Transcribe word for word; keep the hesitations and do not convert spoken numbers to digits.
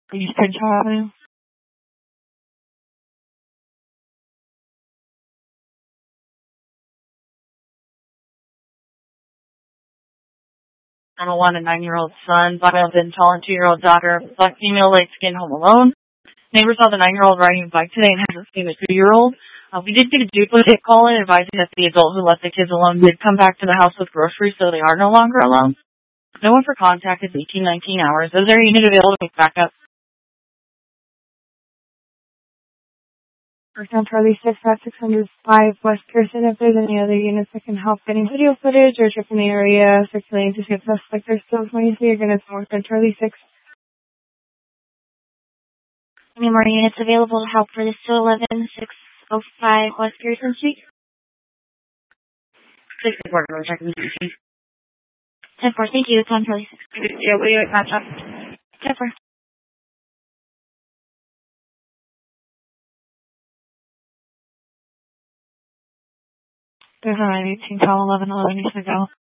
East Crenshaw Avenue. one oh one, a nine-year-old son, black male, thin, tall, and two-year-old daughter, black female, light skin, home alone. Neighbor saw the nine-year-old riding a bike today and hasn't seen the two-year-old. Uh, we did get a duplicate call in advising that the adult who left the kids alone did come back to the house with groceries, so they are no longer alone. No one for contact is eighteen nineteen hours. Is there a unit available to make backup? Person Charlie six at six hundred five West Pearson. If there's any other units that can help getting video footage or checking the area, circulating to see if suspect are still twenty-three units more than Charlie six. Any more units available to help for this two eleven six oh five West Pearson Street? six four, we're checking the machine. ten four, thank you. It's on Charlie six. Yeah, we got match up. ten four. There's a nine eighteen call eleven eleven needs to go.